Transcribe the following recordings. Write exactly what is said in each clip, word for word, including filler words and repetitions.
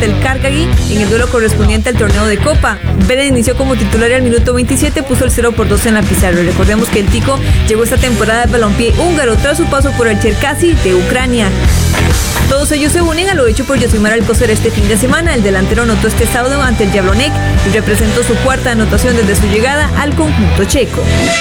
ante el Kargagi en el duelo correspondiente al torneo de Copa. Beren inició como titular y al minuto veintisiete puso el cero por dos en la pizarra. Recordemos que el tico llegó esta temporada de balompié húngaro tras su paso por el Cherkasy de Ucrania. Todos ellos se unen a lo hecho por Josimar Alcocer este fin de semana. El delantero anotó este sábado ante el Jablonec y representó su cuarta anotación desde su llegada al conjunto checo.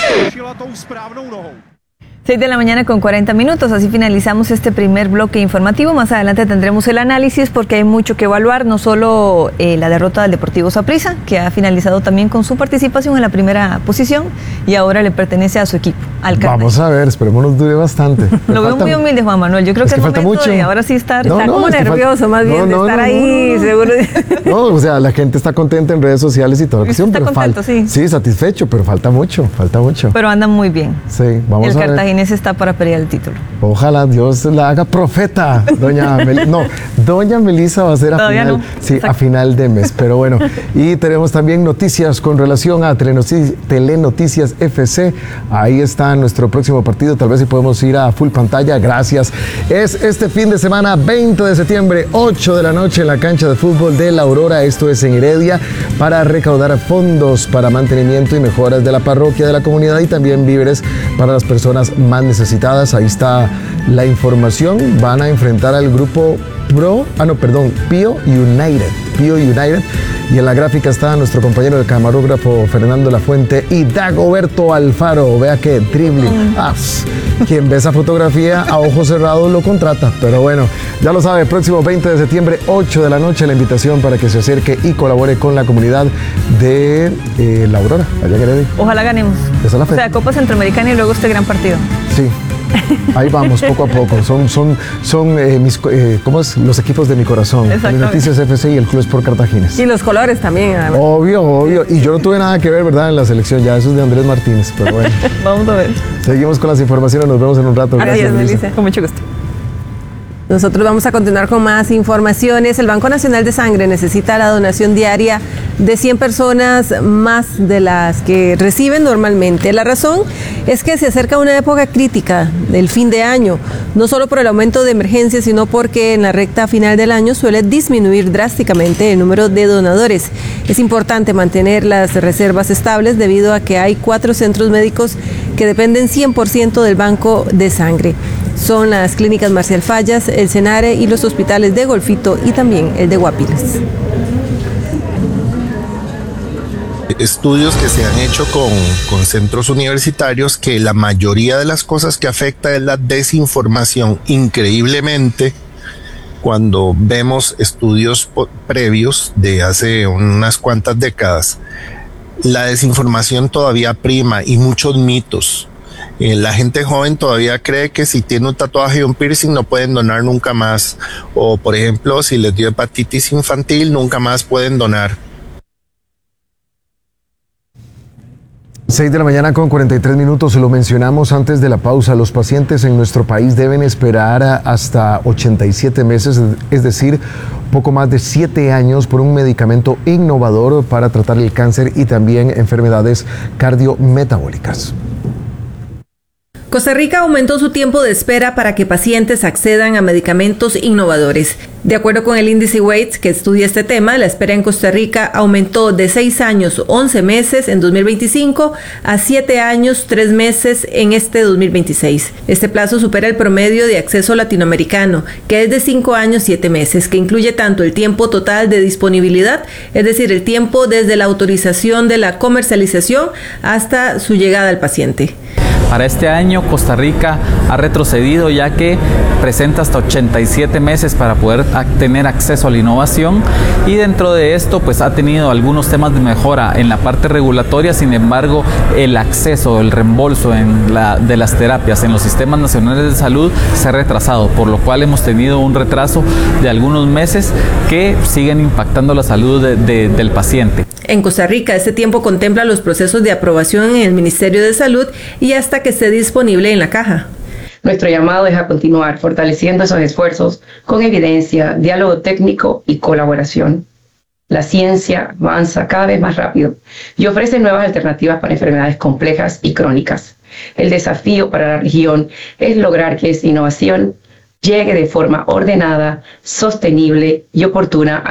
seis de la mañana con cuarenta minutos, así finalizamos este primer bloque informativo. Más adelante tendremos el análisis porque hay mucho que evaluar, no solo eh, la derrota del Deportivo Saprissa, que ha finalizado también con su participación en la primera posición y ahora le pertenece a su equipo, al Cartagena. Vamos a ver, esperemos nos dure bastante. Lo veo muy humilde, Juan Manuel. Yo creo es que que es falta momento mucho. de ahora sí estar, no, está no, como es nervioso falta... más bien no, no, de estar no, ahí, no, no. seguro. No, o sea, la gente está contenta en redes sociales y toda la cuestión, Está pero contento, falta, sí. sí, satisfecho, pero falta mucho, falta mucho. Pero andan muy bien. Sí, vamos el a ver. El cartaginés está para pelear el título. Ojalá Dios la haga profeta, doña Mel no, doña Melissa va a ser a Todavía final, no. sí, Exacto. a final de mes, pero bueno, y tenemos también noticias con relación a Telenoticias, Telenoticias F C, ahí está nuestro próximo partido, tal vez si podemos ir a full pantalla, gracias. Es este fin de semana, veinte de septiembre, ocho de la noche en la cancha de fútbol de La Aurora, esto es en Heredia, para recaudar fondos para mantenimiento y mejoras de la parroquia, de la comunidad y también víveres para las personas más necesitadas. Ahí está la información. Van a enfrentar al grupo Pro, ah no, perdón, Pío United, Pío United, y en la gráfica está nuestro compañero de camarógrafo Fernando Lafuente y Dagoberto Alfaro. Vea que dribbling. Ah, quien ve esa fotografía a ojos cerrados lo contrata, pero bueno, ya lo sabe, próximo veinte de septiembre, ocho de la noche, la invitación para que se acerque y colabore con la comunidad de eh, La Aurora, allá en Heredia. Ojalá ganemos. Esa es la fe. O sea, Copa Centroamericana y luego este gran partido. Sí. Ahí vamos, poco a poco. Son, son, son eh, mis, eh, ¿cómo es? Los equipos de mi corazón. Telenoticias F C y el Club Sport Cartaginés. Y los colores también. Además. Obvio, obvio. Y yo no tuve nada que ver, ¿verdad? En la selección. Ya eso es de Andrés Martínez, pero bueno. Vamos a ver. Seguimos con las informaciones. Nos vemos en un rato. Gracias, Melissa. Con mucho gusto. Nosotros vamos a continuar con más informaciones. El Banco Nacional de Sangre necesita la donación diaria de cien personas más de las que reciben normalmente. La razón es que se acerca una época crítica del fin de año, no solo por el aumento de emergencias, sino porque en la recta final del año suele disminuir drásticamente el número de donadores. Es importante mantener las reservas estables debido a que hay cuatro centros médicos que dependen cien por ciento del Banco de Sangre. Son las clínicas Marcial Fallas, el Senare y los hospitales de Golfito y también el de Guapiles. Estudios que se han hecho con, con centros universitarios que la mayoría de las cosas que afecta es la desinformación. Increíblemente, cuando vemos estudios previos de hace unas cuantas décadas, la desinformación todavía prima y muchos mitos. Eh, la gente joven todavía cree que si tiene un tatuaje y un piercing no pueden donar nunca más. O, por ejemplo, si les dio hepatitis infantil, nunca más pueden donar. seis de la mañana con cuarenta y tres minutos, lo mencionamos antes de la pausa, los pacientes en nuestro país deben esperar hasta ochenta y siete meses, es decir, poco más de siete años por un medicamento innovador para tratar el cáncer y también enfermedades cardiometabólicas. Costa Rica aumentó su tiempo de espera para que pacientes accedan a medicamentos innovadores. De acuerdo con el índice Waits, que estudia este tema, la espera en Costa Rica aumentó de seis años, once meses en dos mil veinticinco a siete años, tres meses en este dos mil veintiséis. Este plazo supera el promedio de acceso latinoamericano, que es de cinco años, siete meses, que incluye tanto el tiempo total de disponibilidad, es decir, el tiempo desde la autorización de la comercialización hasta su llegada al paciente. Para este año, Costa Rica ha retrocedido ya que presenta hasta ochenta y siete meses para poder tener acceso a la innovación y dentro de esto pues ha tenido algunos temas de mejora en la parte regulatoria, sin embargo el acceso, el reembolso en la, de las terapias en los sistemas nacionales de salud se ha retrasado, por lo cual hemos tenido un retraso de algunos meses que siguen impactando la salud de, de, del paciente. En Costa Rica, este tiempo contempla los procesos de aprobación en el Ministerio de Salud y hasta que esté disponible en la caja. Nuestro llamado es a continuar fortaleciendo esos esfuerzos con evidencia, diálogo técnico y colaboración. La ciencia avanza cada vez más rápido y ofrece nuevas alternativas para enfermedades complejas y crónicas. El desafío para la región es lograr que esa innovación llegue de forma ordenada, sostenible y oportuna